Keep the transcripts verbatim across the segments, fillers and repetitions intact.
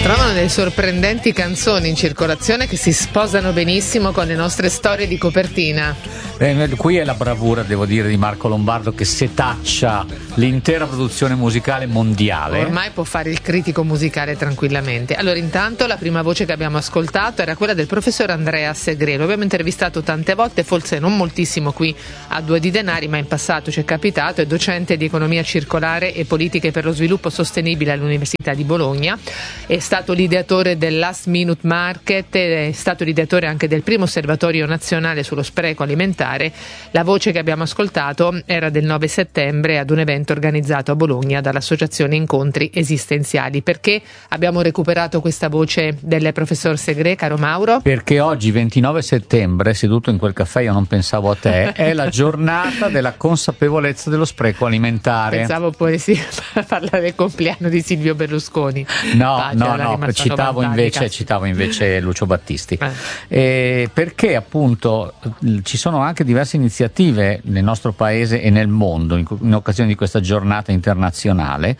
trovano delle sorprendenti canzoni in circolazione che si sposano benissimo con le nostre storie di copertina. Eh, qui è la bravura, devo dire, di Marco Lombardo, che setaccia l'intera produzione musicale mondiale. Ormai può fare il critico musicale tranquillamente. Allora, intanto la prima voce che abbiamo ascoltato era quella del professor Andrea Segre. Lo abbiamo intervistato tante volte, forse non moltissimo qui a Due di Denari, ma in passato ci è capitato. È docente di economia circolare e politiche per lo sviluppo sostenibile all'Università di Bologna. È stato l'ideatore del Last Minute Market, è stato l'ideatore anche del primo osservatorio nazionale sullo spreco alimentare. La voce che abbiamo ascoltato era del nove settembre ad un evento organizzato a Bologna dall'Associazione Incontri Esistenziali. Perché abbiamo recuperato questa voce del professor Segre, caro Mauro? Perché oggi, ventinove settembre, seduto in quel caffè, io non pensavo a te, è la giornata della consapevolezza dello spreco alimentare. Pensavo poi sì, parlare del compleanno di Silvio Berlusconi. No, Pace, no, no, citavo invece, citavo invece Lucio Battisti. Eh. Eh, perché appunto ci sono anche diverse iniziative nel nostro paese e nel mondo in, in occasione di questa giornata internazionale.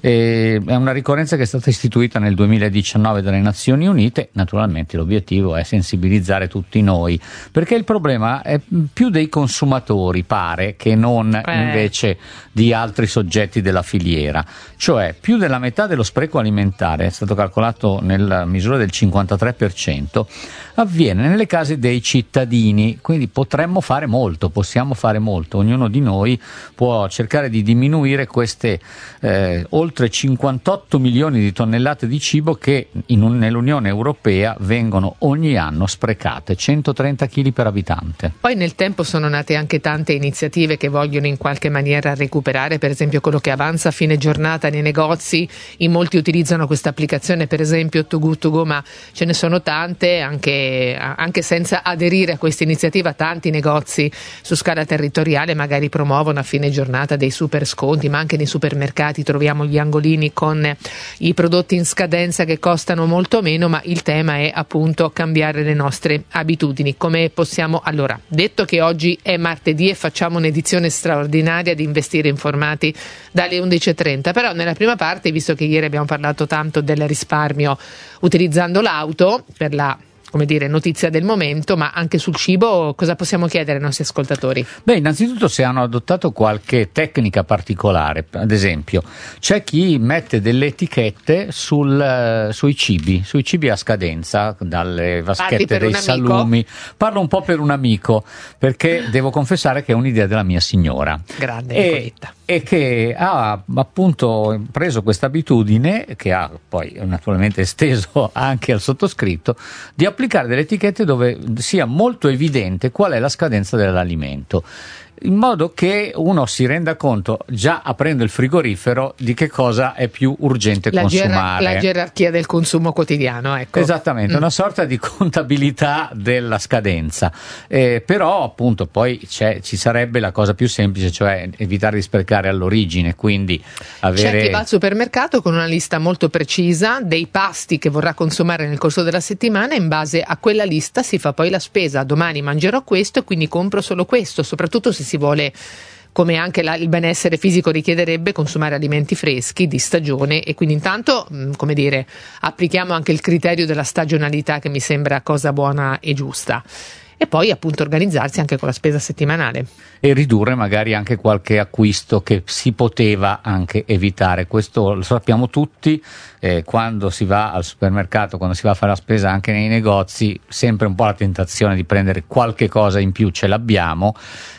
Eh, è una ricorrenza che è stata istituita nel duemiladiciannove dalle Nazioni Unite. Naturalmente l'obiettivo è sensibilizzare tutti noi, perché il problema è più dei consumatori, pare, che non eh. invece di altri soggetti della filiera. Cioè, più della metà dello spreco alimentare, è stato calcolato nella misura del cinquantatré per cento, avviene nelle case dei cittadini. Quindi potremmo fare molto, possiamo fare molto. Ognuno di noi può cercare di diminuire queste eh, oltre cinquantotto milioni di tonnellate di cibo che in un, nell'Unione Europea vengono ogni anno sprecate, centotrenta chili per abitante. Poi nel tempo sono nate anche tante iniziative che vogliono in qualche maniera recuperare, per esempio quello che avanza a fine giornata nei negozi. In molti utilizzano questa applicazione, per esempio Too Good To Go, ma ce ne sono tante anche, anche senza aderire a questa iniziativa. Tanti negozi su scala territoriale magari promuovono a fine giornata dei super sconti, ma anche nei supermercati troviamo gli angolini con i prodotti in scadenza che costano molto meno. Ma il tema è appunto cambiare le nostre abitudini. Come possiamo? Allora, detto che oggi è martedì e facciamo un'edizione straordinaria di Investire Informati dalle undici e trenta, però nella prima parte, visto che ieri abbiamo parlato tanto del risparmio utilizzando l'auto per la, come dire, notizia del momento, ma anche sul cibo, cosa possiamo chiedere ai nostri ascoltatori? Beh, innanzitutto se hanno adottato qualche tecnica particolare. Ad esempio, c'è chi mette delle etichette sul, sui cibi, sui cibi a scadenza, dalle vaschette dei salumi. Parlo un po' per un amico, perché devo confessare che è un'idea della mia signora. Grande, e, e che ha appunto preso questa abitudine, che ha poi naturalmente esteso anche al sottoscritto, di applicare delle etichette dove sia molto evidente qual è la scadenza dell'alimento, in modo che uno si renda conto, già aprendo il frigorifero, di che cosa è più urgente la consumare. Gerar- la gerarchia del consumo quotidiano, ecco. Esattamente, mm. una sorta di contabilità della scadenza. Eh, però appunto poi c'è, ci sarebbe la cosa più semplice, cioè evitare di sprecare all'origine, quindi avere... C'è chi va al supermercato con una lista molto precisa dei pasti che vorrà consumare nel corso della settimana, e in base a quella lista si fa poi la spesa. Domani mangerò questo e quindi compro solo questo, soprattutto se si vuole, come anche la, il benessere fisico richiederebbe, consumare alimenti freschi, di stagione. E quindi intanto, mh, come dire, applichiamo anche il criterio della stagionalità, che mi sembra cosa buona e giusta. E poi appunto organizzarsi anche con la spesa settimanale. E ridurre magari anche qualche acquisto che si poteva anche evitare. Questo lo sappiamo tutti, eh, quando si va al supermercato, quando si va a fare la spesa anche nei negozi, sempre un po' la tentazione di prendere qualche cosa in più ce l'abbiamo,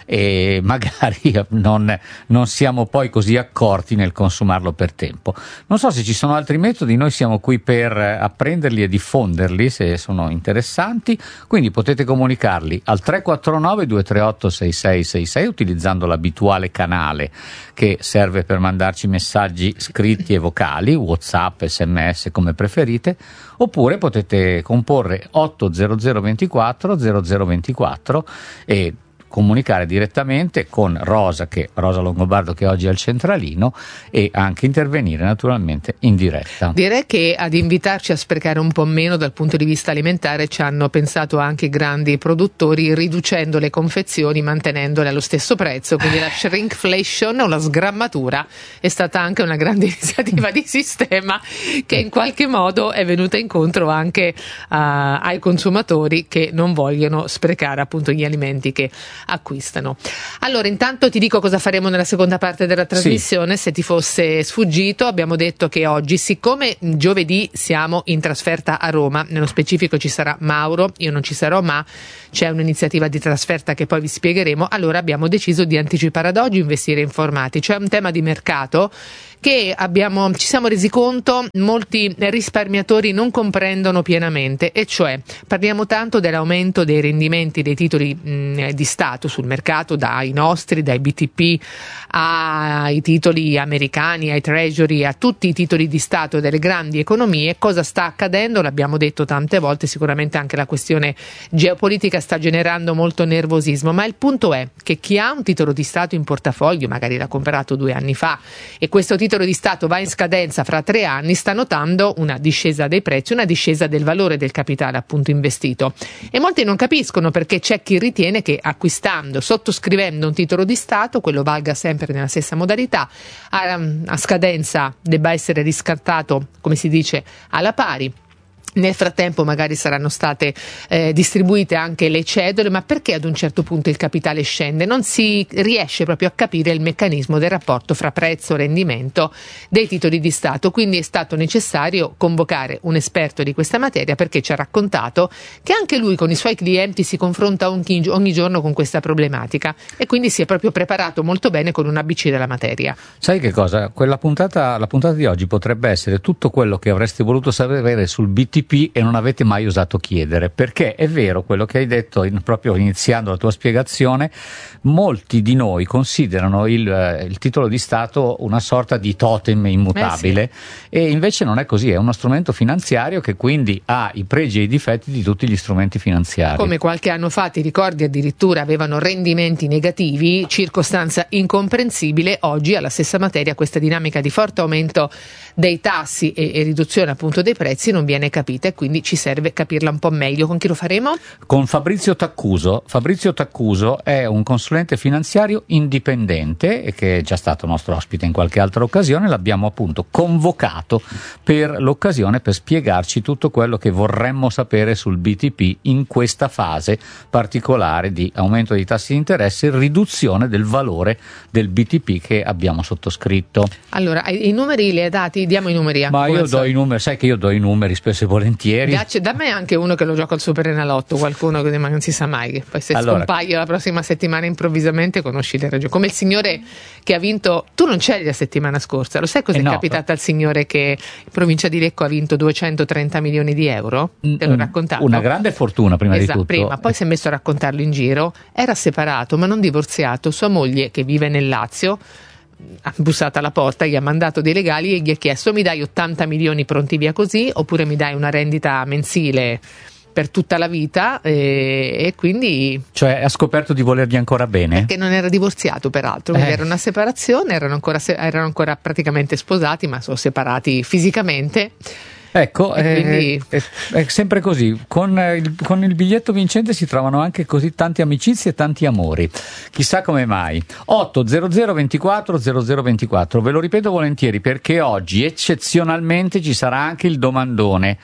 e magari non, non siamo poi così accorti nel consumarlo per tempo. Non so se ci sono altri metodi, noi siamo qui per apprenderli e diffonderli se sono interessanti, quindi potete comunicarli al tre quattro nove due tre otto sei sei sei sei utilizzando l'abituale canale che serve per mandarci messaggi scritti e vocali, WhatsApp, sms, come preferite, oppure potete comporre otto zero zero due quattro zero zero due quattro e comunicare direttamente con Rosa, che Rosa Longobardo, che oggi è al centralino, e anche intervenire naturalmente in diretta. Direi che ad invitarci a sprecare un po' meno dal punto di vista alimentare ci hanno pensato anche i grandi produttori, riducendo le confezioni, mantenendole allo stesso prezzo, quindi la shrinkflation o la sgrammatura è stata anche una grande iniziativa di sistema che in qualche modo è venuta incontro anche uh, ai consumatori che non vogliono sprecare appunto gli alimenti che acquistano. Allora, intanto ti dico cosa faremo nella seconda parte della trasmissione. Sì. Se ti fosse sfuggito, abbiamo detto che oggi, siccome giovedì siamo in trasferta a Roma, nello specifico ci sarà Mauro, io non ci sarò, ma c'è un'iniziativa di trasferta che poi vi spiegheremo, allora abbiamo deciso di anticipare ad oggi Investire Informati, cioè un tema di mercato che abbiamo, ci siamo resi conto molti risparmiatori non comprendono pienamente, e cioè parliamo tanto dell'aumento dei rendimenti dei titoli mh, di Stato sul mercato, dai nostri, dai B T P ai titoli americani, ai treasury, a tutti i titoli di Stato delle grandi economie. Cosa sta accadendo? L'abbiamo detto tante volte, sicuramente anche la questione geopolitica sta generando molto nervosismo, ma il punto è che chi ha un titolo di Stato in portafoglio, magari l'ha comprato due anni fa e questo titolo di Stato va in scadenza fra tre anni, sta notando una discesa dei prezzi, una discesa del valore del capitale appunto investito, e molti non capiscono perché c'è chi ritiene che acquistando, sottoscrivendo un titolo di Stato, quello valga sempre nella stessa modalità, a, a scadenza debba essere riscattato, come si dice, alla pari. Nel frattempo magari saranno state eh, distribuite anche le cedole, ma perché ad un certo punto il capitale scende? Non si riesce proprio a capire il meccanismo del rapporto fra prezzo e rendimento dei titoli di Stato, quindi è stato necessario convocare un esperto di questa materia, perché ci ha raccontato che anche lui con i suoi clienti si confronta ogni, ogni giorno con questa problematica, e quindi si è proprio preparato molto bene con un A B C della materia. Sai che cosa? Quella puntata, la puntata di oggi potrebbe essere tutto quello che avreste voluto sapere sul B T P e non avete mai osato chiedere, perché è vero quello che hai detto in, proprio iniziando la tua spiegazione. Molti di noi considerano il, il titolo di Stato una sorta di totem immutabile, eh sì. E invece non è così, è uno strumento finanziario che quindi ha i pregi e i difetti di tutti gli strumenti finanziari. Come qualche anno fa, ti ricordi, addirittura avevano rendimenti negativi, circostanza incomprensibile. Oggi alla stessa materia questa dinamica di forte aumento dei tassi e, e riduzione appunto dei prezzi non viene capita, e quindi ci serve capirla un po' meglio. Con chi lo faremo? Con Fabrizio Taccuso. Fabrizio Taccuso è un consulente finanziario indipendente e che è già stato nostro ospite in qualche altra occasione. L'abbiamo appunto convocato per l'occasione per spiegarci tutto quello che vorremmo sapere sul B T P in questa fase particolare di aumento dei tassi di interesse e riduzione del valore del B T P che abbiamo sottoscritto. Allora, i numeri li hai dati? Diamo i numeri. Ma io do i numeri, sai che io do i numeri spesso e volentieri. Da me anche uno che lo gioca al Superenalotto, qualcuno che non si sa mai, poi se allora, scompaio la prossima settimana improvvisamente conosci le ragioni, come il signore che ha vinto. Tu non c'eri la settimana scorsa, lo sai cosa eh è no, capitato al signore che in provincia di Lecco ha vinto duecentotrenta milioni di euro? Te l'ho raccontato? Una grande fortuna prima esatto, di tutto. Prima, poi si è messo a raccontarlo in giro. Era separato ma non divorziato, sua moglie che vive nel Lazio ha bussato alla porta, gli ha mandato dei legali e gli ha chiesto: mi dai ottanta milioni pronti via così, oppure mi dai una rendita mensile per tutta la vita? E, e quindi, cioè, ha scoperto di volergli ancora bene, perché non era divorziato peraltro, quindi eh. era una separazione, erano ancora, erano ancora praticamente sposati, ma sono separati fisicamente. Ecco, è, è, è sempre così. Con il, con il biglietto vincente si trovano anche così tante amicizie e tanti amori. Chissà come mai. otto zero zero ventiquattro zero zero ventiquattro, ve lo ripeto volentieri perché oggi eccezionalmente ci sarà anche il domandone.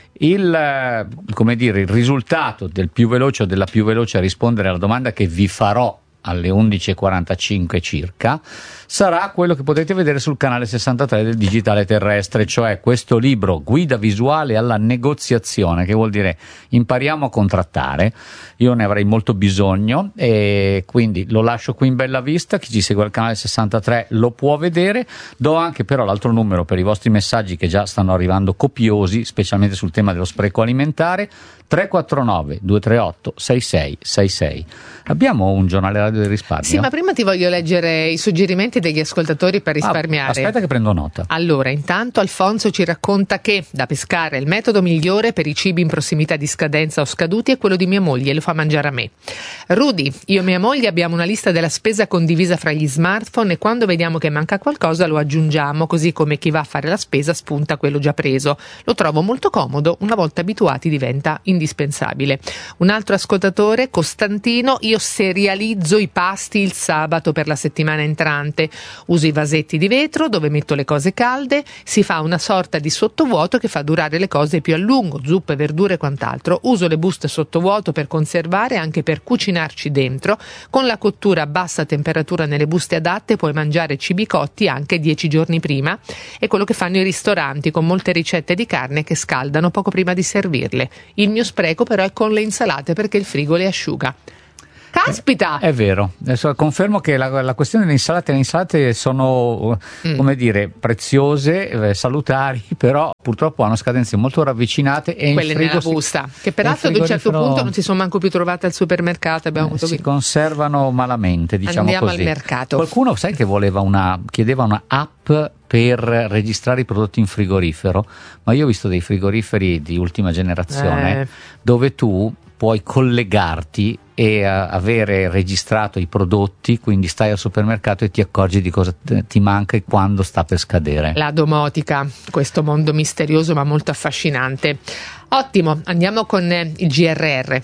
Il, come dire, il risultato del più veloce o della più veloce a rispondere alla domanda che vi farò alle undici e quarantacinque circa sarà quello che potete vedere sul canale sessantatré del Digitale Terrestre, cioè questo libro Guida visuale alla negoziazione, che vuol dire impariamo a contrattare. Io ne avrei molto bisogno e quindi lo lascio qui in bella vista. Chi ci segue al canale sessantatré lo può vedere. Do anche però l'altro numero per i vostri messaggi che già stanno arrivando copiosi, specialmente sul tema dello spreco alimentare: tre quattro nove due tre otto sei sei sei sei. Abbiamo un giornale radio del risparmio. Sì, ma prima ti voglio leggere i suggerimenti degli ascoltatori per risparmiare. Ah, aspetta che prendo nota. Allora, intanto Alfonso ci racconta che da pescare il metodo migliore per i cibi in prossimità di scadenza o scaduti è quello di mia moglie, lo fa mangiare a me. Rudy, io e mia moglie abbiamo una lista della spesa condivisa fra gli smartphone e quando vediamo che manca qualcosa lo aggiungiamo, così come chi va a fare la spesa spunta quello già preso. Lo trovo molto comodo, una volta abituati diventa indispensabile. Un altro ascoltatore, Costantino, io serializzo i pasti il sabato per la settimana entrante, uso i vasetti di vetro dove metto le cose calde, si fa una sorta di sottovuoto che fa durare le cose più a lungo, zuppe, verdure e quant'altro. Uso le buste sottovuoto per conservare, anche per cucinarci dentro. Con la cottura a bassa temperatura nelle buste adatte puoi mangiare cibi cotti anche dieci giorni prima. È quello che fanno i ristoranti con molte ricette di carne che scaldano poco prima di servirle. Il mio spreco però è con le insalate perché il frigo le asciuga. Caspita! È vero, adesso confermo che la, la questione delle insalate, le insalate sono, mm. come dire, preziose, eh, salutari, però purtroppo hanno scadenze molto ravvicinate e quelle in frigo nella busta, si, che peraltro ad un certo punto non si sono manco più trovate al supermercato. Abbiamo eh, si conservano malamente, diciamo. Andiamo così. Al mercato. Qualcuno, sai che voleva una, chiedeva una app per registrare i prodotti in frigorifero, ma io ho visto dei frigoriferi di ultima generazione eh. dove tu puoi collegarti e uh, avere registrato i prodotti, quindi stai al supermercato e ti accorgi di cosa t- ti manca e quando sta per scadere. La domotica, questo mondo misterioso ma molto affascinante. Ottimo, andiamo con eh, il G R R.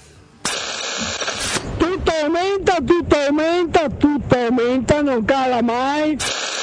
Tutto aumenta, tutto aumenta, tutto aumenta, non cala mai.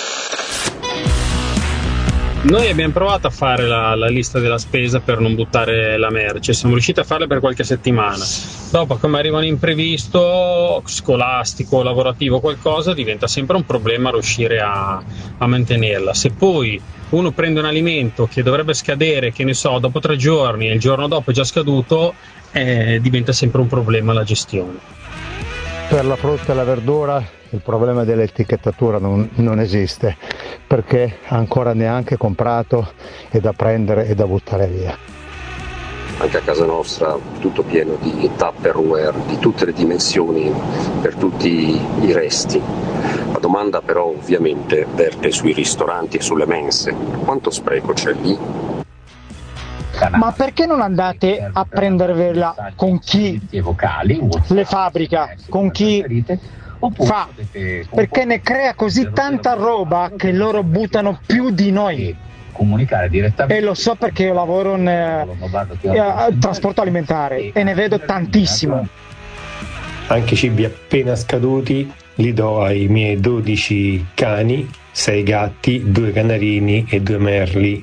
Noi abbiamo provato a fare la, la lista della spesa per non buttare la merce, siamo riusciti a farla per qualche settimana. Dopo, come arriva un imprevisto scolastico, lavorativo, qualcosa, diventa sempre un problema riuscire a, a mantenerla. Se poi uno prende un alimento che dovrebbe scadere, che ne so, dopo tre giorni e il giorno dopo è già scaduto, eh, diventa sempre un problema la gestione. Per la frutta e la verdura il problema dell'etichettatura non, non esiste, perché ancora neanche comprato è da prendere e da buttare via. Anche a casa nostra tutto pieno di Tupperware di tutte le dimensioni per tutti i resti. La domanda però ovviamente verte sui ristoranti e sulle mense. Quanto spreco c'è lì? Ma perché non andate a prendervela con chi le fabbrica, con chi fa? Perché ne crea così tanta roba che loro buttano più di noi. Comunicare direttamente. E lo so perché io lavoro in eh, trasporto alimentare e ne vedo tantissimo. Anche cibi appena scaduti li do ai miei dodici cani, sei gatti, due canarini e due merli.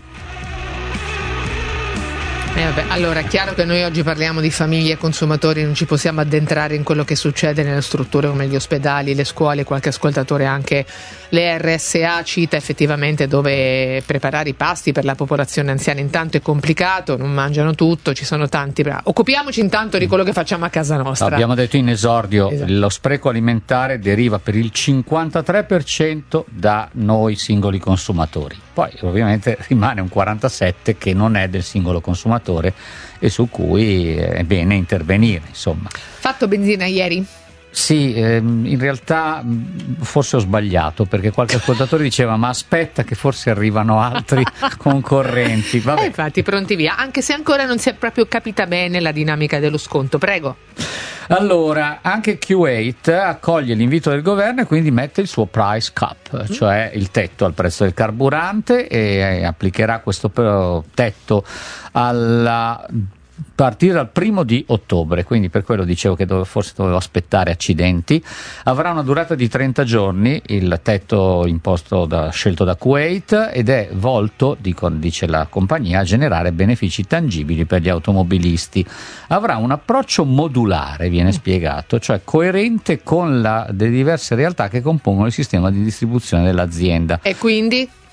Eh vabbè, allora è chiaro che noi oggi parliamo di famiglie e consumatori, non ci possiamo addentrare in quello che succede nelle strutture come gli ospedali, le scuole. Qualche ascoltatore anche le R S A cita effettivamente dove preparare i pasti per la popolazione anziana intanto è complicato, non mangiano tutto, ci sono tanti. Occupiamoci intanto di quello che facciamo a casa nostra. Abbiamo detto in esordio, esatto. Lo spreco alimentare deriva per il cinquantatré per cento da noi singoli consumatori, poi ovviamente rimane un quarantasette per cento che non è del singolo consumatore e su cui è bene intervenire, insomma. Fatto benzina ieri? Sì, ehm, in realtà forse ho sbagliato, perché qualche ascoltatore diceva ma aspetta che forse arrivano altri concorrenti. Vabbè. Eh, infatti pronti via, anche se ancora non si è proprio capita bene la dinamica dello sconto. Prego. Allora, anche Kuwait accoglie l'invito del governo e quindi mette il suo price cap, mm. cioè il tetto al prezzo del carburante, e applicherà questo tetto alla partire dal primo di ottobre, quindi per quello dicevo che dove, forse dovevo aspettare accidenti. Avrà una durata di trenta giorni il tetto imposto da, scelto da Kuwait, ed è volto, dico, dice la compagnia, a generare benefici tangibili per gli automobilisti. Avrà un approccio modulare, viene spiegato, cioè coerente con la, le diverse realtà che compongono il sistema di distribuzione dell'azienda. E quindi?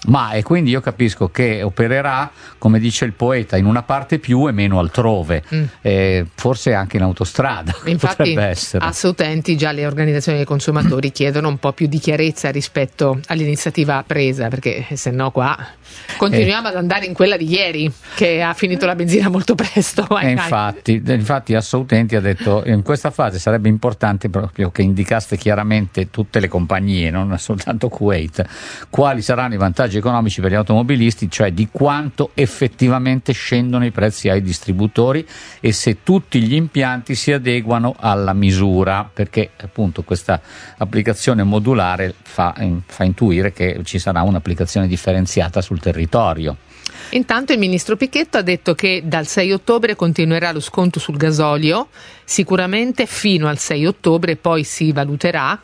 Ma e quindi io capisco che opererà, come dice il poeta, in una parte più e meno altrove, mm. eh, forse anche in autostrada. Infatti potrebbe essere. A Sautenti già le organizzazioni dei consumatori chiedono un po' più di chiarezza rispetto all'iniziativa presa, perché se no qua continuiamo eh. ad andare in quella di ieri, che ha finito la benzina molto presto. E infatti, infatti a Sautenti ha detto in questa fase sarebbe importante proprio che indicaste chiaramente tutte le compagnie, non soltanto Kuwait, quali saranno i vantaggi economici per gli automobilisti, cioè di quanto effettivamente scendono i prezzi ai distributori e se tutti gli impianti si adeguano alla misura, perché appunto questa applicazione modulare fa, fa intuire che ci sarà un'applicazione differenziata sul territorio. Intanto il ministro Pichetto ha detto che dal sei ottobre continuerà lo sconto sul gasolio, sicuramente fino al sei ottobre, poi si valuterà.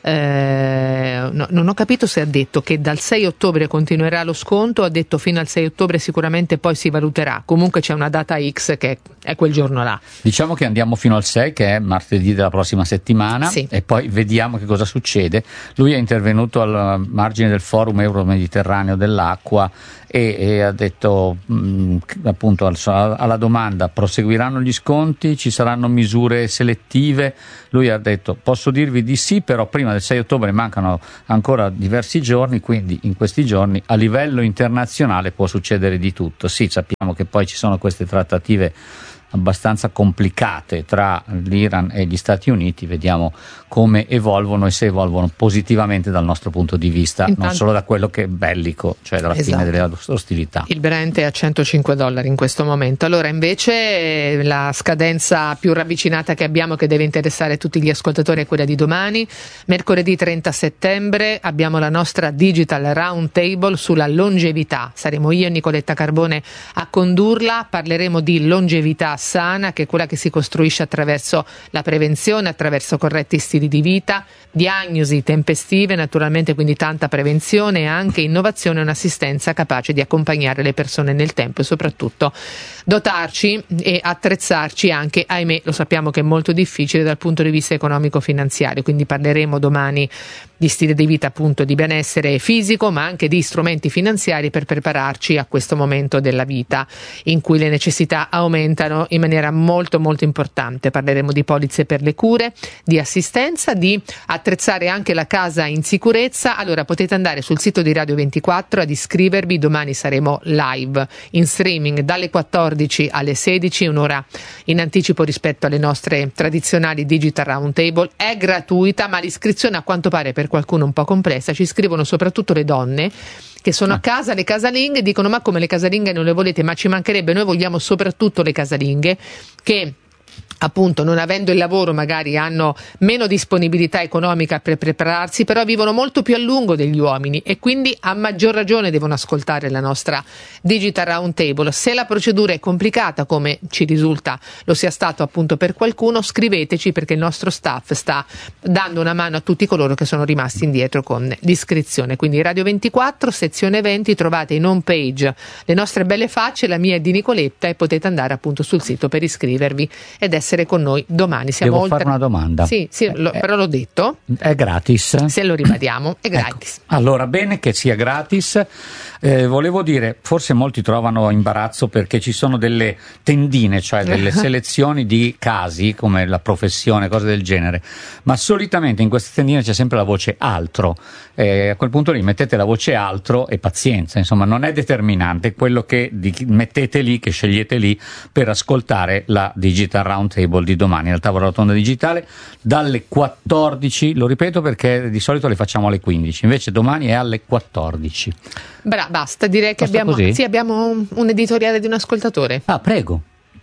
Eh, no, non ho capito se ha detto che dal sei ottobre continuerà lo sconto, ha detto fino al sei ottobre sicuramente poi si valuterà, comunque c'è una data X che è quel giorno là. Diciamo che andiamo fino al sei, che è martedì della prossima settimana, sì. E poi vediamo che cosa succede. Lui è intervenuto al margine del forum euro-mediterraneo dell'acqua e, e ha detto mh, appunto al, alla domanda: proseguiranno gli sconti, ci saranno misure selettive? Lui ha detto: posso dirvi di sì, però prima del sei ottobre mancano ancora diversi giorni, quindi in questi giorni a livello internazionale può succedere di tutto. Sì, sappiamo che poi ci sono queste trattative abbastanza complicate tra l'Iran e gli Stati Uniti, vediamo come evolvono e se evolvono positivamente dal nostro punto di vista. Intanto, non solo da quello che è bellico, cioè dalla esatto. fine delle ostilità. Il Brent è a centocinque dollari in questo momento. Allora invece la scadenza più ravvicinata che abbiamo, che deve interessare tutti gli ascoltatori, è quella di domani, mercoledì trenta settembre. Abbiamo la nostra Digital Round Table sulla longevità, saremo io e Nicoletta Carbone a condurla, parleremo di longevità sana, che è quella che si costruisce attraverso la prevenzione, attraverso corretti stili di vita, diagnosi tempestive, naturalmente, quindi tanta prevenzione e anche innovazione e un'assistenza capace di accompagnare le persone nel tempo e soprattutto dotarci e attrezzarci anche, ahimè, lo sappiamo che è molto difficile dal punto di vista economico-finanziario, quindi parleremo domani di stile di vita, appunto, di benessere fisico, ma anche di strumenti finanziari per prepararci a questo momento della vita in cui le necessità aumentano in maniera molto molto importante. Parleremo di polizze per le cure, di assistenza, di attrezzare anche la casa in sicurezza. Allora potete andare sul sito di Radio ventiquattro ad iscrivervi, domani saremo live in streaming dalle quattordici alle sedici, un'ora in anticipo rispetto alle nostre tradizionali Digital Round Table. È gratuita, ma l'iscrizione a quanto pare per qualcuno un po' complessa. Ci scrivono soprattutto le donne che sono a casa, le casalinghe, dicono: ma come le casalinghe non le volete? Ma ci mancherebbe, noi vogliamo soprattutto le casalinghe che, appunto, non avendo il lavoro magari hanno meno disponibilità economica per prepararsi, però vivono molto più a lungo degli uomini e quindi a maggior ragione devono ascoltare la nostra Digital Round Table. Se la procedura è complicata, come ci risulta lo sia stato appunto per qualcuno, scriveteci, perché il nostro staff sta dando una mano a tutti coloro che sono rimasti indietro con l'iscrizione. Quindi Radio ventiquattro, sezione eventi, trovate in home page le nostre belle facce, la mia è di Nicoletta, e potete andare appunto sul sito per iscrivervi ed essere con noi domani. Siamo Devo oltre... fare una domanda. Sì, sì, lo, eh, però l'ho detto. È gratis. Se lo ribadiamo, è gratis. Ecco. Allora, bene che sia gratis. Eh, volevo dire, forse molti trovano imbarazzo perché ci sono delle tendine, cioè delle selezioni di casi come la professione, cose del genere, ma solitamente in queste tendine c'è sempre la voce altro. Eh, a quel punto lì mettete la voce altro e pazienza, insomma non è determinante quello che di, mettete lì, che scegliete lì per ascoltare la Digital Round Table di domani, la tavola rotonda digitale dalle quattordici, lo ripeto perché di solito le facciamo alle quindici, invece domani è alle quattordici. Bra, basta, direi che abbiamo, sì, abbiamo un, un editoriale di un ascoltatore. Ah, prego.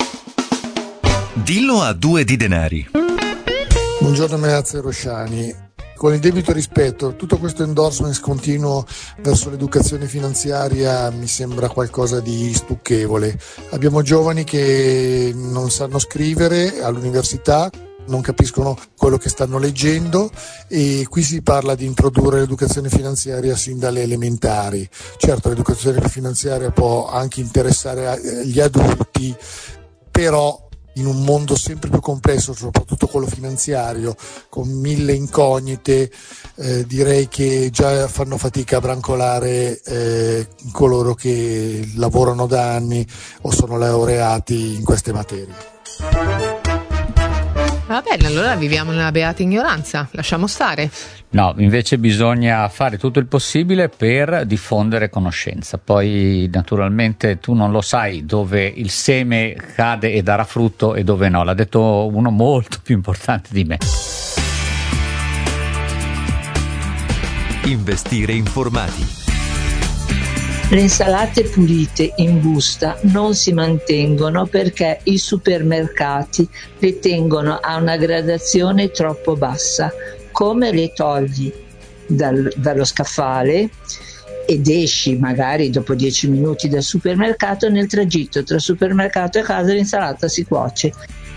Dillo a due di denari. Buongiorno Meazza e Rosciani. Con il debito rispetto, tutto questo endorsement continuo verso l'educazione finanziaria mi sembra qualcosa di stucchevole. Abbiamo giovani che non sanno scrivere all'università, non capiscono quello che stanno leggendo, e qui si parla di introdurre l'educazione finanziaria sin dalle elementari. Certo, l'educazione finanziaria può anche interessare gli adulti, però in un mondo sempre più complesso, soprattutto quello finanziario, con mille incognite, eh, direi che già fanno fatica a brancolare eh, coloro che lavorano da anni o sono laureati in queste materie. Va bene, allora viviamo nella beata ignoranza, lasciamo stare. No, invece bisogna fare tutto il possibile per diffondere conoscenza. Poi naturalmente tu non lo sai dove il seme cade e darà frutto e dove no. L'ha detto uno molto più importante di me. Investire informati. Le insalate pulite in busta non si mantengono perché i supermercati le tengono a una gradazione troppo bassa. Come le togli dal, dallo scaffale ed esci magari dopo dieci minuti dal supermercato, nel tragitto tra supermercato e casa l'insalata si cuoce.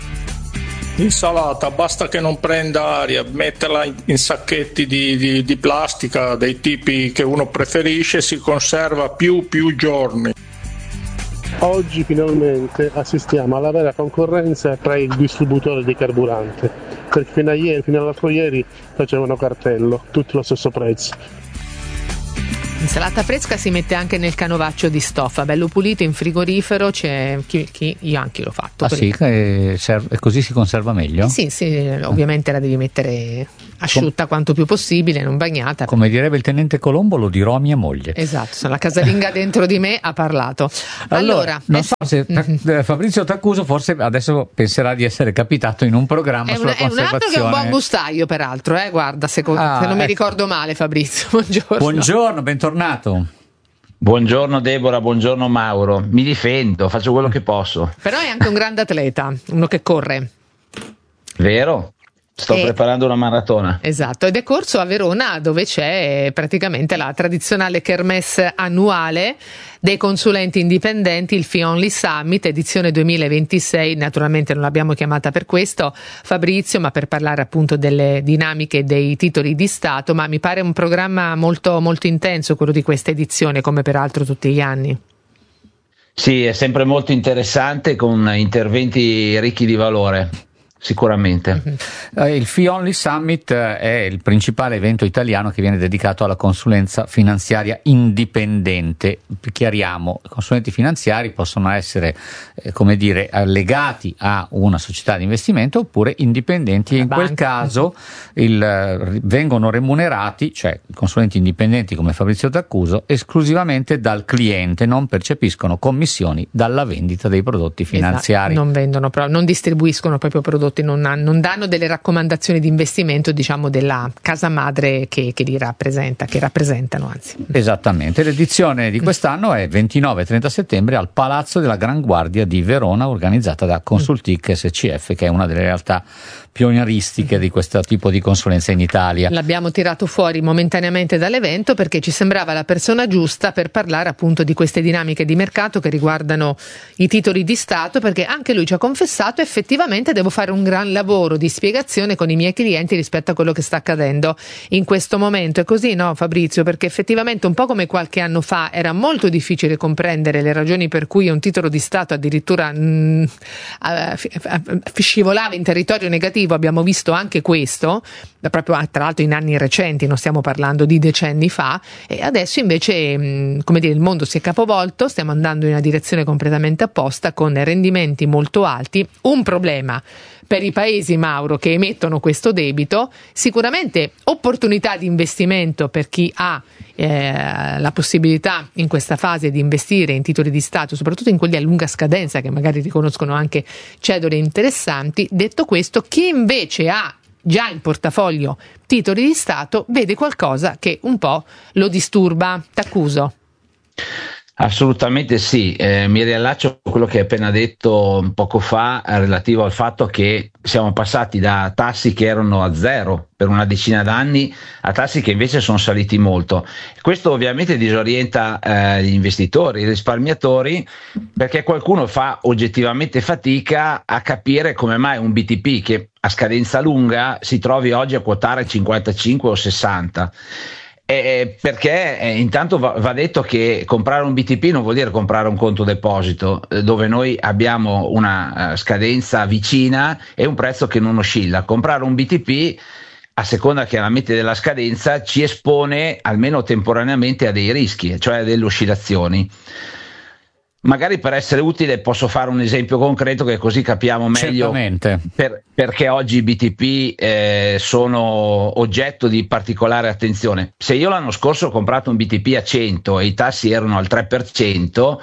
L'insalata basta che non prenda aria, metterla in, in sacchetti di, di, di plastica dei tipi che uno preferisce, si conserva più più giorni. Oggi finalmente assistiamo alla vera concorrenza tra i distributori di carburante, perché fino a ieri, fino all'altro ieri facevano cartello, tutti lo stesso prezzo. L'insalata fresca si mette anche nel canovaccio di stoffa, bello pulito in frigorifero, c'è chi, chi io anche l'ho fatto. Ah sì, e così si conserva meglio? Sì, sì, ovviamente la devi mettere asciutta Com- quanto più possibile, non bagnata. Come direbbe il tenente Colombo, lo dirò a mia moglie. Esatto, la casalinga dentro di me ha parlato. Allora, allora non so se mm-hmm. Fabrizio Taccuso forse adesso penserà di essere capitato in un programma è sulla una, conservazione. È un altro che è un buon gustaio peraltro, eh? Guarda, se, ah, se non ecco. mi ricordo male Fabrizio, buongiorno. Buongiorno, bentornato. Buongiorno Deborah, buongiorno Mauro. Mi difendo, faccio quello che posso. Però è anche un grande atleta, uno che corre. Vero? Sto e... preparando una maratona. Esatto, ed è corso a Verona, dove c'è praticamente la tradizionale kermesse annuale dei consulenti indipendenti, il Fee Only Summit, edizione duemilaventisei. Naturalmente non l'abbiamo chiamata per questo, Fabrizio, ma per parlare appunto delle dinamiche dei titoli di Stato, ma mi pare un programma molto, molto intenso quello di questa edizione, come peraltro tutti gli anni. Sì, è sempre molto interessante, con interventi ricchi di valore. Sicuramente. Uh, il Fee Only Summit uh, è il principale evento italiano che viene dedicato alla consulenza finanziaria indipendente. Chiariamo, i consulenti finanziari possono essere, eh, come dire, legati a una società di investimento oppure indipendenti, e in quel caso il, uh, vengono remunerati, cioè i consulenti indipendenti come Fabrizio Taccuso, esclusivamente dal cliente, non percepiscono commissioni dalla vendita dei prodotti finanziari. Esatto, non vendono, non distribuiscono proprio prodotti. Non, non danno delle raccomandazioni di investimento, diciamo, della casa madre che, che li rappresenta, che rappresentano anzi. Esattamente, l'edizione di quest'anno è ventinove e trenta settembre al Palazzo della Gran Guardia di Verona, organizzata da Consultic S C F, che è una delle realtà pionieristiche di questo tipo di consulenza in Italia. L'abbiamo tirato fuori momentaneamente dall'evento perché ci sembrava la persona giusta per parlare appunto di queste dinamiche di mercato che riguardano i titoli di Stato, perché anche lui ci ha confessato: effettivamente devo fare un gran lavoro di spiegazione con i miei clienti rispetto a quello che sta accadendo in questo momento. È così, no Fabrizio? Perché effettivamente un po' come qualche anno fa era molto difficile comprendere le ragioni per cui un titolo di Stato addirittura mh, scivolava in territorio negativo. Abbiamo visto anche questo, proprio tra l'altro in anni recenti, non stiamo parlando di decenni fa, e adesso invece mh, come dire, il mondo si è capovolto, stiamo andando in una direzione completamente opposta con rendimenti molto alti. Un problema per i paesi, Mauro, che emettono questo debito, sicuramente opportunità di investimento per chi ha eh, la possibilità in questa fase di investire in titoli di Stato, soprattutto in quelli a lunga scadenza che magari riconoscono anche cedole interessanti. Detto questo, chi invece ha già in portafoglio titoli di Stato vede qualcosa che un po' lo disturba. T'accuso. Assolutamente sì, eh, mi riallaccio a quello che hai appena detto poco fa eh, relativo al fatto che siamo passati da tassi che erano a zero per una decina d'anni a tassi che invece sono saliti molto. Questo ovviamente disorienta eh, gli investitori, i risparmiatori, perché qualcuno fa oggettivamente fatica a capire come mai un B T P che a scadenza lunga si trovi oggi a quotare cinquantacinque o sessanta. Eh, perché eh, intanto va, va detto che comprare un B T P non vuol dire comprare un conto deposito, eh, dove noi abbiamo una uh, scadenza vicina e un prezzo che non oscilla. Comprare un B T P, a seconda chiaramente della scadenza, ci espone almeno temporaneamente a dei rischi, cioè a delle oscillazioni. Magari per essere utile posso fare un esempio concreto, che così capiamo meglio per, perché oggi i B T P eh, sono oggetto di particolare attenzione. Se io l'anno scorso ho comprato un B T P a cento e i tassi erano al tre per cento,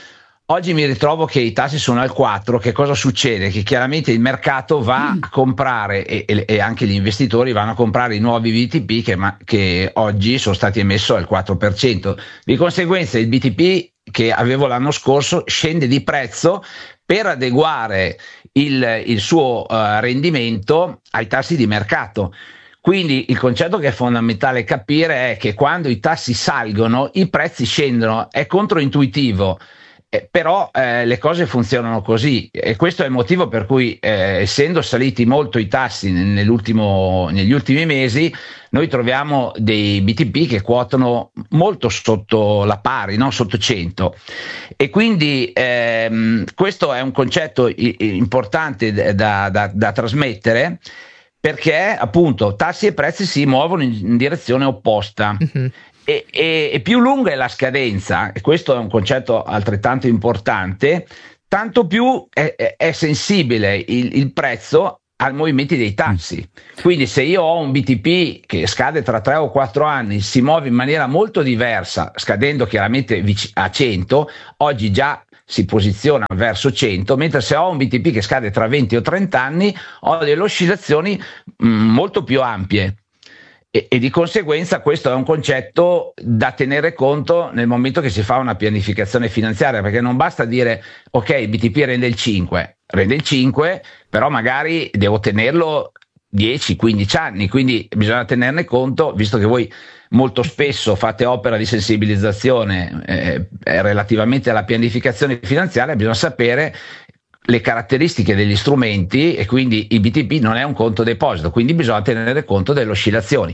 oggi mi ritrovo che i tassi sono al quattro per cento. Che cosa succede? Che chiaramente il mercato va a comprare e, e, e anche gli investitori vanno a comprare i nuovi B T P che, ma, che oggi sono stati emessi al quattro per cento. Di conseguenza il B T P che avevo l'anno scorso scende di prezzo per adeguare il, il suo uh, rendimento ai tassi di mercato. Quindi il concetto che è fondamentale capire è che quando i tassi salgono i prezzi scendono. È controintuitivo, eh, però eh, le cose funzionano così, e questo è il motivo per cui eh, essendo saliti molto i tassi nell'ultimo, negli ultimi mesi, noi troviamo dei B T P che quotano molto sotto la pari, no? Sotto cento, e quindi ehm, questo è un concetto i- importante da, da, da trasmettere, perché appunto tassi e prezzi si muovono in, in direzione opposta. Mm-hmm. E, e, e più lunga è la scadenza, e questo è un concetto altrettanto importante, tanto più è, è, è sensibile il, il prezzo ai movimenti dei tassi. Quindi se io ho un B T P che scade tra tre o quattro anni, si muove in maniera molto diversa, scadendo chiaramente a cento, oggi già si posiziona verso cento, mentre se ho un B T P che scade tra venti o trenta anni ho delle oscillazioni mh, molto più ampie. E, e di conseguenza questo è un concetto da tenere conto nel momento che si fa una pianificazione finanziaria, perché non basta dire ok, il B T P rende il cinque, rende il cinque, però magari devo tenerlo dieci quindici anni, quindi bisogna tenerne conto, visto che voi molto spesso fate opera di sensibilizzazione eh, relativamente alla pianificazione finanziaria, bisogna sapere le caratteristiche degli strumenti, e quindi il B T P non è un conto deposito, quindi bisogna tenere conto delle oscillazioni.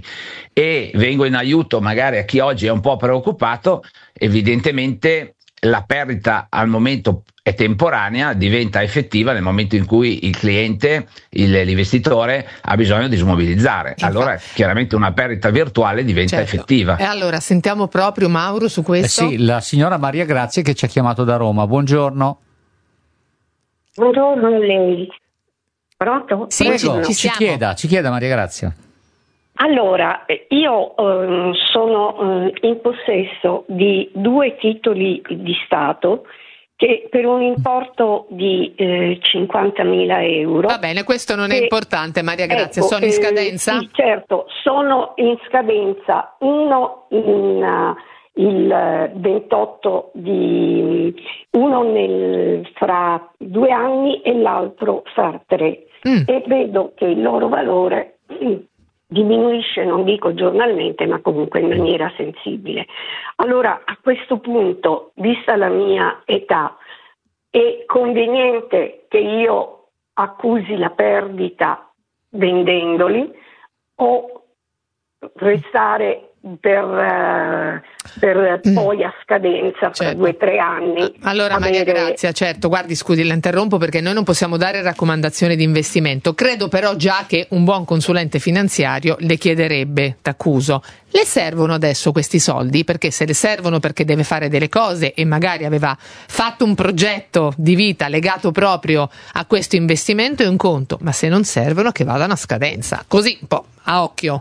E vengo in aiuto magari a chi oggi è un po' preoccupato. Evidentemente la perdita al momento è temporanea, diventa effettiva nel momento in cui il cliente, il, l'investitore ha bisogno di smobilizzare. Infatti. Allora chiaramente una perdita virtuale diventa certo. effettiva. E allora sentiamo proprio Mauro su questo. Eh sì, la signora Maria Grazia che ci ha chiamato da Roma. Buongiorno. Buongiorno a lei. Pronto? Sì, Prego, ci, ci chieda, ci chieda Maria Grazia. Allora, io eh, sono eh, in possesso di due titoli di Stato che per un importo di eh, cinquantamila euro. Va bene, questo non è che, importante, Maria Grazia, ecco, sono in scadenza? Eh, sì, certo, sono in scadenza, uno in... Uh, il ventotto di uno nel, fra due anni e l'altro fra tre mm. e vedo che il loro valore diminuisce, non dico giornalmente, ma comunque in maniera sensibile. Allora a questo punto, vista la mia età, è conveniente che io accusi la perdita vendendoli o restare per, uh, per mm. poi a scadenza fra certo. due o tre anni. Allora Maria avere... Grazia, certo, guardi, scusi, la interrompo perché noi non possiamo dare raccomandazioni di investimento. Credo però già che un buon consulente finanziario le chiederebbe, t'accuso, le servono adesso questi soldi? Perché se le servono perché deve fare delle cose e magari aveva fatto un progetto di vita legato proprio a questo investimento, è un conto, ma se non servono che vadano a scadenza, così un po' a occhio.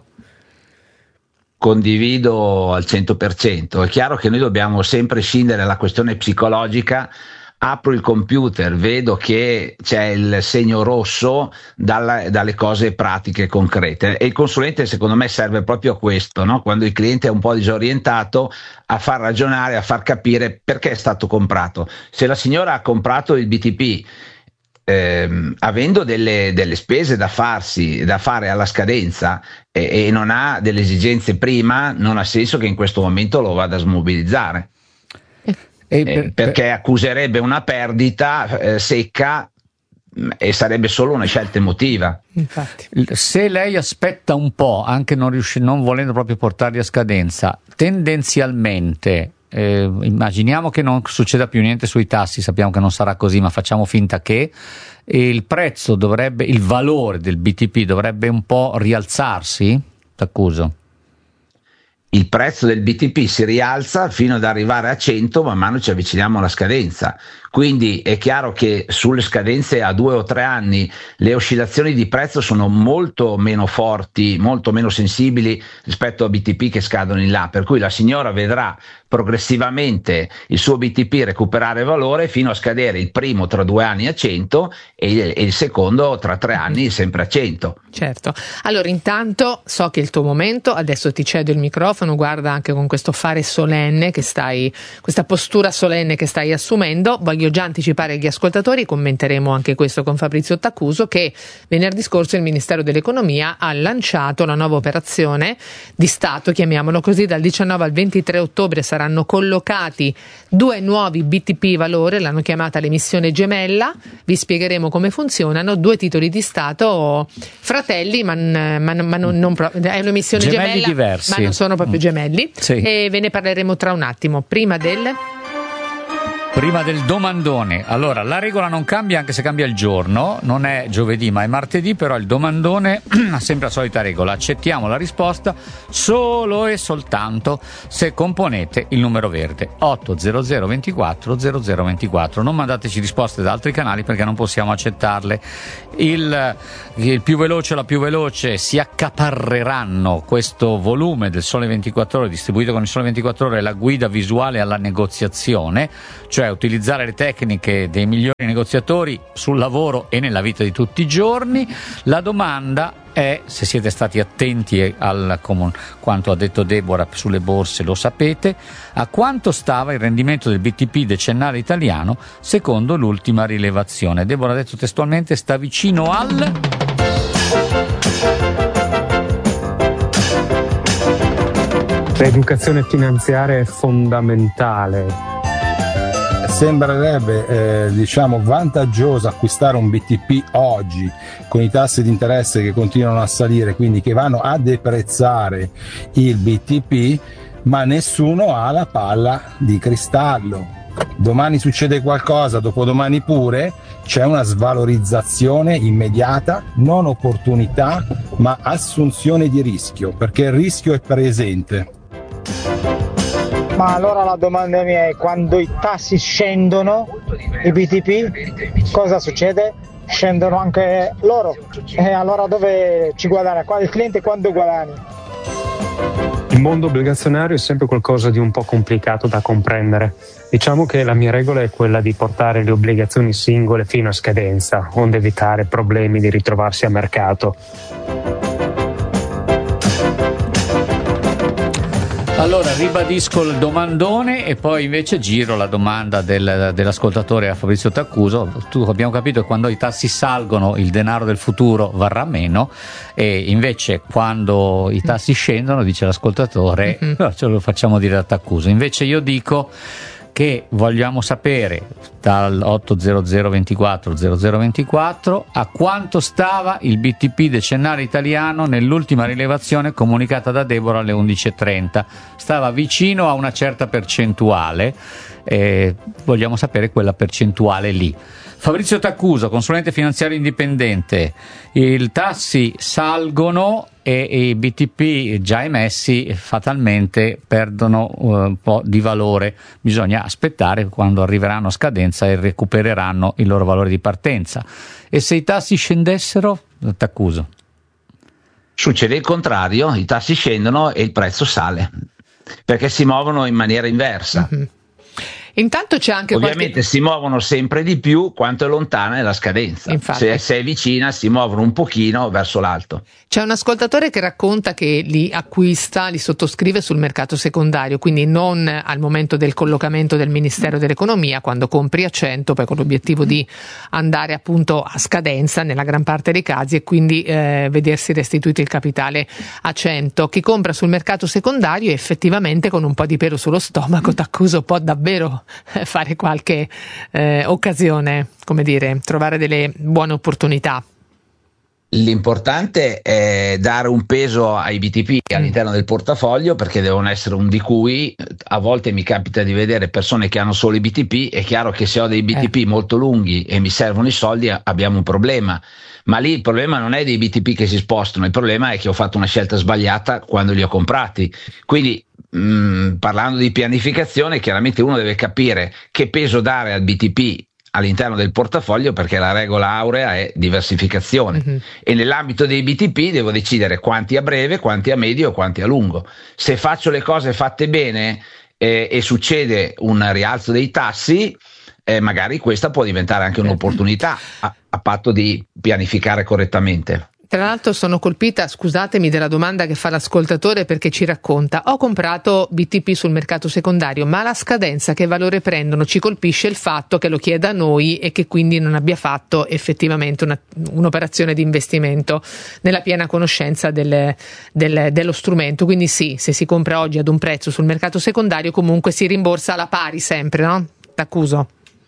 Condivido al cento per cento. È chiaro che noi dobbiamo sempre scindere dalla questione psicologica. Apro il computer, vedo che c'è il segno rosso dalla, dalle cose pratiche concrete, e il consulente secondo me serve proprio a questo, no? Quando il cliente è un po' disorientato, a far ragionare, a far capire perché è stato comprato. Se la signora ha comprato il B T P Ehm, avendo delle, delle spese da farsi da fare alla scadenza e, e non ha delle esigenze prima, non ha senso che in questo momento lo vada a smobilizzare, e per, eh, perché accuserebbe una perdita eh, secca e sarebbe solo una scelta emotiva. Infatti. Se lei aspetta un po', anche non, riusci- non volendo proprio portarli a scadenza, tendenzialmente eh, immaginiamo che non succeda più niente sui tassi, sappiamo che non sarà così, ma facciamo finta che il prezzo dovrebbe, il valore del B T P dovrebbe un po' rialzarsi? T'accuso. Il prezzo del B T P si rialza fino ad arrivare a cento man mano ci avviciniamo alla scadenza, quindi è chiaro che sulle scadenze a due o tre anni le oscillazioni di prezzo sono molto meno forti, molto meno sensibili rispetto a B T P che scadono in là, per cui la signora vedrà progressivamente il suo B T P recuperare valore fino a scadere il primo tra due anni a cento e il, e il secondo tra tre anni sempre a cento. Certo, allora intanto so che è il tuo momento, adesso ti cedo il microfono, guarda anche con questo fare solenne che stai, questa postura solenne che stai assumendo, voglio già anticipare agli ascoltatori, commenteremo anche questo con Fabrizio Taccuso, che venerdì scorso il Ministero dell'Economia ha lanciato la nuova operazione di Stato, chiamiamolo così, dal diciannove al ventitré ottobre saranno collocati due nuovi B T P valore, l'hanno chiamata l'emissione gemella, vi spiegheremo come funzionano, due titoli di Stato fratelli, ma, ma, ma non, non pro- è un'emissione gemelli gemella, diversi, ma non sono proprio gemelli, sì. E ve ne parleremo tra un attimo. Prima del... Prima del domandone, allora la regola non cambia anche se cambia il giorno, non è giovedì ma è martedì, però il domandone ha sempre la solita regola, accettiamo la risposta solo e soltanto se componete il numero verde otto zero zero ventiquattro zero zero ventiquattro, non mandateci risposte da altri canali perché non possiamo accettarle. Il, il più veloce o la più veloce si accaparreranno questo volume del Sole ventiquattro Ore distribuito con il Sole ventiquattro Ore, la guida visuale alla negoziazione, cioè utilizzare le tecniche dei migliori negoziatori sul lavoro e nella vita di tutti i giorni. La domanda è, se siete stati attenti al quanto ha detto Deborah sulle borse, lo sapete, a quanto stava il rendimento del B T P decennale italiano secondo l'ultima rilevazione. Deborah ha detto testualmente sta vicino al... L'educazione finanziaria è fondamentale. Sembrerebbe eh, diciamo vantaggioso acquistare un B T P oggi con i tassi di interesse che continuano a salire, quindi che vanno a deprezzare il B T P, ma nessuno ha la palla di cristallo. Domani succede qualcosa, dopodomani pure, c'è una svalorizzazione immediata, non opportunità, ma assunzione di rischio, perché il rischio è presente. Ma allora la domanda mia è: quando i tassi scendono, i B T P, cosa succede? Scendono anche loro. E allora dove ci guadagna? Il cliente quando guadagna? Il mondo obbligazionario è sempre qualcosa di un po' complicato da comprendere. Diciamo che la mia regola è quella di portare le obbligazioni singole fino a scadenza, onde evitare problemi di ritrovarsi a mercato. Allora ribadisco il domandone e poi invece giro la domanda del, dell'ascoltatore a Fabrizio Taccuso. Tu abbiamo capito che quando i tassi salgono il denaro del futuro varrà meno, e invece quando i tassi scendono, dice l'ascoltatore, mm-hmm. no, ce lo facciamo dire a Taccuso. Invece io dico che vogliamo sapere dal otto zero zero ventiquattro zero zero ventiquattro a quanto stava il B T P decennale italiano nell'ultima rilevazione comunicata da Deborah alle undici e trenta. Stava vicino a una certa percentuale, eh, vogliamo sapere quella percentuale lì. Fabrizio Taccuso, consulente finanziario indipendente, i tassi salgono e i B T P già emessi fatalmente perdono uh, un po' di valore. Bisogna aspettare quando arriveranno a scadenza e recupereranno il loro valore di partenza. E se i tassi scendessero? Taccuso. Succede il contrario, i tassi scendono e il prezzo sale, perché si muovono in maniera inversa. Mm-hmm. Intanto c'è anche ovviamente qualche... si muovono sempre di più quanto è lontana è la scadenza. se, se è vicina si muovono un pochino verso l'alto. C'è un ascoltatore che racconta che li acquista, li sottoscrive sul mercato secondario, quindi non al momento del collocamento del Ministero dell'Economia, quando compri a cento, poi con l'obiettivo di andare appunto a scadenza nella gran parte dei casi e quindi eh, vedersi restituito il capitale a cento. Chi compra sul mercato secondario effettivamente con un po' di pelo sullo stomaco, Taccuso, può davvero fare qualche eh, occasione, come dire, trovare delle buone opportunità. L'importante è dare un peso ai B T P all'interno del portafoglio, perché devono essere un di cui. A volte mi capita di vedere persone che hanno solo i B T P. È chiaro che se ho dei B T P eh. molto lunghi e mi servono i soldi abbiamo un problema, ma lì il problema non è dei B T P che si spostano, il problema è che ho fatto una scelta sbagliata quando li ho comprati. Quindi mh, parlando di pianificazione, chiaramente uno deve capire che peso dare al B T P all'interno del portafoglio, perché la regola aurea è diversificazione, mm-hmm. e nell'ambito dei B T P devo decidere quanti a breve, quanti a medio e quanti a lungo. Se faccio le cose fatte bene eh, e succede un rialzo dei tassi, eh, magari questa può diventare anche un'opportunità a, a patto di pianificare correttamente. Tra l'altro sono colpita, scusatemi, della domanda che fa l'ascoltatore, perché ci racconta: ho comprato B T P sul mercato secondario, ma la scadenza che valore prendono? Ci colpisce il fatto che lo chieda a noi e che quindi non abbia fatto effettivamente una, un'operazione di investimento nella piena conoscenza del, del, dello strumento. Quindi sì, se si compra oggi ad un prezzo sul mercato secondario comunque si rimborsa alla pari sempre, no? T'accuso.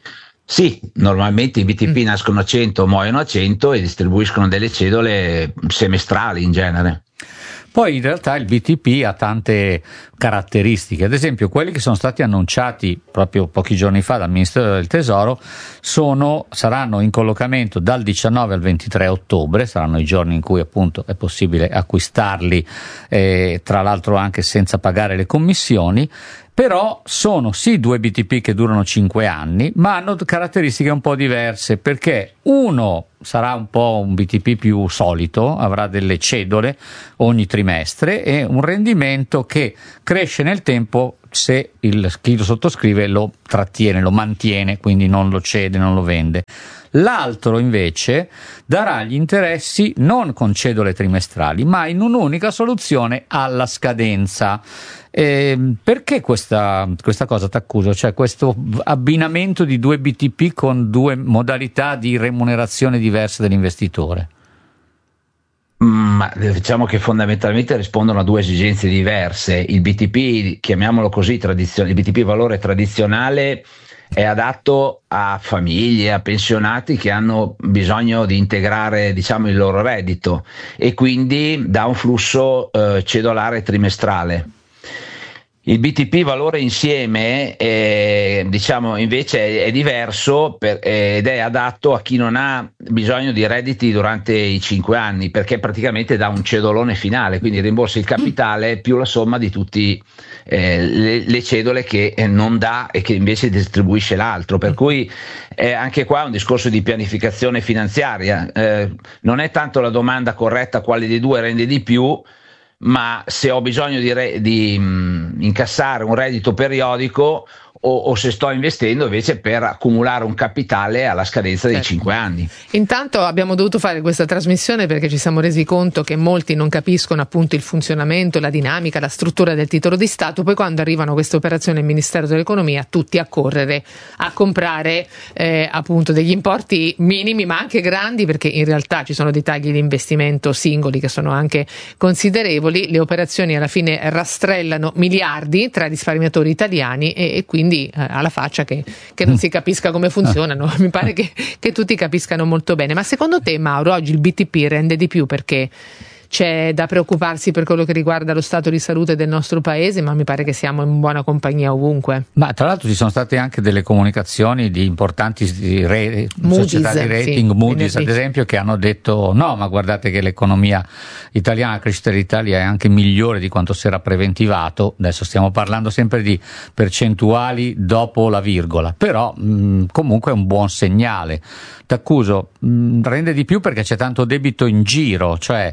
Sì, normalmente i B T P mm. nascono a cento, muoiono a cento e distribuiscono delle cedole semestrali in genere. Poi in realtà il B T P ha tante caratteristiche, ad esempio quelli che sono stati annunciati proprio pochi giorni fa dal Ministero del Tesoro sono, saranno in collocamento dal diciannove al ventitré ottobre, saranno i giorni in cui appunto è possibile acquistarli, eh, tra l'altro anche senza pagare le commissioni. Però sono sì due B T P che durano cinque anni, ma hanno caratteristiche un po' diverse, perché uno sarà un po' un B T P più solito, avrà delle cedole ogni trimestre e un rendimento che cresce nel tempo se il, chi lo sottoscrive lo trattiene, lo mantiene, quindi non lo cede, non lo vende. L'altro invece darà gli interessi non con cedole trimestrali, ma in un'unica soluzione alla scadenza. Eh, perché questa, questa cosa, t'accuso? Cioè questo abbinamento di due B T P con due modalità di remunerazione diverse dell'investitore? Ma diciamo che fondamentalmente rispondono a due esigenze diverse. Il B T P, chiamiamolo così, tradizio- il B T P valore tradizionale è adatto a famiglie, a pensionati che hanno bisogno di integrare, diciamo, il loro reddito, e quindi dà un flusso eh, cedolare trimestrale. Il B T P valore insieme eh, diciamo invece è, è diverso per, eh, ed è adatto a chi non ha bisogno di redditi durante i cinque anni, perché praticamente dà un cedolone finale, quindi rimborsa il capitale più la somma di tutti eh, le, le cedole che eh, non dà e che invece distribuisce l'altro, per cui eh, anche qua è un discorso di pianificazione finanziaria. Eh, non è tanto la domanda corretta quale dei due rende di più, ma se ho bisogno di, re, di mh, incassare un reddito periodico o, o se sto investendo invece per accumulare un capitale alla scadenza dei cinque anni. Intanto abbiamo dovuto fare questa trasmissione perché ci siamo resi conto che molti non capiscono appunto il funzionamento, la dinamica, la struttura del titolo di Stato. Poi quando arrivano queste operazioni del Ministero dell'Economia, tutti a correre a comprare eh, appunto degli importi minimi ma anche grandi, perché in realtà ci sono dei tagli di investimento singoli che sono anche considerevoli. Le operazioni alla fine rastrellano miliardi tra risparmiatori italiani e, e quindi eh, alla faccia che, che non si capisca come funzionano. Mi pare che, che tutti capiscano molto bene. Ma secondo te, Mauro, oggi il B T P rende di più perché c'è da preoccuparsi per quello che riguarda lo stato di salute del nostro paese, ma mi pare che siamo in buona compagnia ovunque. Ma tra l'altro ci sono state anche delle comunicazioni di importanti re, società di rating, sì, Moody's ad esempio, che hanno detto no, ma guardate che l'economia italiana, la crescita dell'Italia è anche migliore di quanto si era preventivato. Adesso stiamo parlando sempre di percentuali dopo la virgola, però mh, comunque è un buon segnale. T'accuso, mh, rende di più perché c'è tanto debito in giro, cioè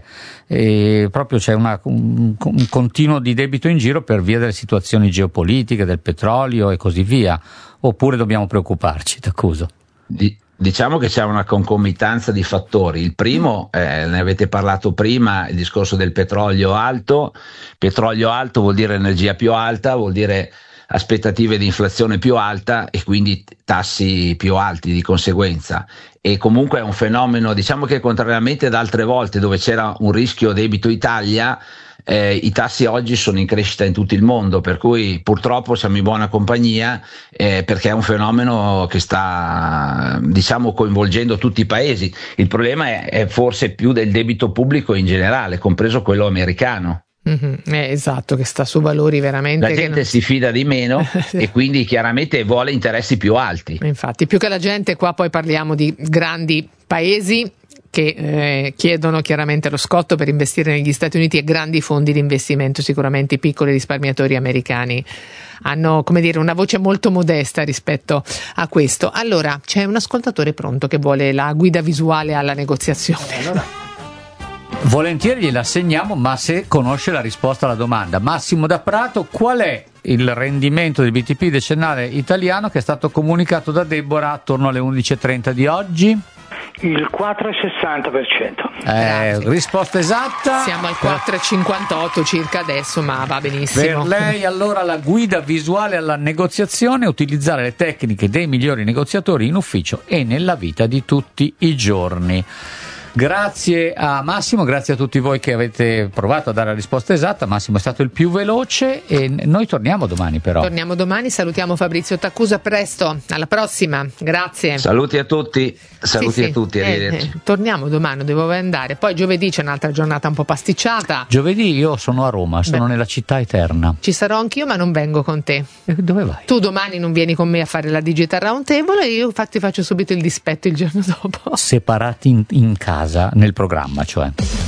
e proprio c'è una, un, un continuo di debito in giro per via delle situazioni geopolitiche, del petrolio e così via, oppure dobbiamo preoccuparci? T'accuso. Di, diciamo che c'è una concomitanza di fattori. Il primo, eh, ne avete parlato prima, il discorso del petrolio alto. Petrolio alto vuol dire energia più alta, vuol dire aspettative di inflazione più alta e quindi tassi più alti di conseguenza. E comunque è un fenomeno, diciamo che contrariamente ad altre volte dove c'era un rischio debito Italia, eh, i tassi oggi sono in crescita in tutto il mondo, per cui purtroppo siamo in buona compagnia, eh, perché è un fenomeno che sta, diciamo, coinvolgendo tutti i paesi. Il problema è, è forse più del debito pubblico in generale, compreso quello americano. Mm-hmm. Eh, esatto, che sta su valori veramente. La gente non... si fida di meno e quindi chiaramente vuole interessi più alti. Infatti, più che la gente, qua poi parliamo di grandi paesi che eh, chiedono chiaramente lo scotto per investire negli Stati Uniti e grandi fondi di investimento. Sicuramente i piccoli risparmiatori americani hanno, come dire, una voce molto modesta rispetto a questo. Allora, c'è un ascoltatore pronto che vuole la guida visuale alla negoziazione. Allora. Volentieri gliela assegniamo, ma se conosce la risposta alla domanda. Massimo da Prato, qual è il rendimento del B T P decennale italiano che è stato comunicato da Deborah attorno alle undici e trenta di oggi? Il quattro virgola sessanta per cento. Eh, risposta esatta. Siamo al quattro virgola cinquantotto circa adesso, ma va benissimo. Per lei allora la guida visuale alla negoziazione: utilizzare le tecniche dei migliori negoziatori in ufficio e nella vita di tutti i giorni. Grazie a Massimo, grazie a tutti voi che avete provato a dare la risposta esatta. Massimo è stato il più veloce e noi torniamo domani però. Torniamo domani, salutiamo Fabrizio Taccusa, presto, alla prossima, grazie. Saluti a tutti, saluti sì, a sì. tutti, arrivederci. Eh, eh, torniamo domani, devo andare, poi giovedì c'è un'altra giornata un po' pasticciata. Giovedì io sono a Roma, sono Beh. nella città eterna. Ci sarò anch'io ma non vengo con te. E dove vai? Tu domani non vieni con me a fare la Digital Roundtable e io infatti faccio subito il dispetto il giorno dopo. Separati in, in casa, nel programma cioè.